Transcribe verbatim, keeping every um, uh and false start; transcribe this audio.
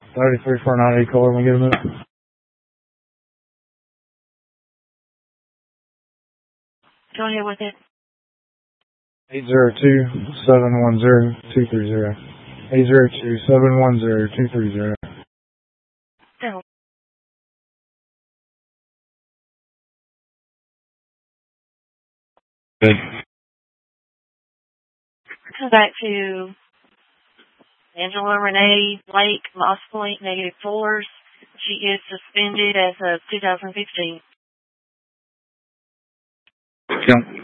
thirty-three four ninety caller, when we get a minute. Go ahead with it. eight zero two, seven one zero, two three zero. eight zero two, seven one zero, two three zero. Go. Good. Come back to Angela Renee Blake, Moss Point, negative fours. She is suspended as of two thousand fifteen. Yeah.